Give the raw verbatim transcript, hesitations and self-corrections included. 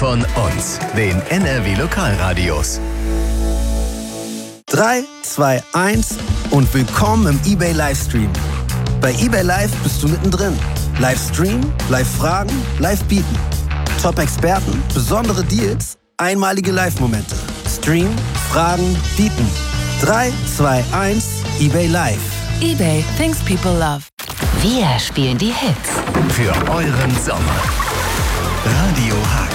von uns, den N R W Lokalradios. drei, zwei, eins und willkommen im eBay Livestream. Bei eBay Live bist du mittendrin. Livestream, Live-Fragen, Live-Bieten. Top-Experten, besondere Deals, einmalige Live-Momente. Stream, Fragen, Bieten. drei, zwei, eins, eBay Live. eBay, things people love. Wir spielen die Hits. Für euren Sommer. Radio Hagen.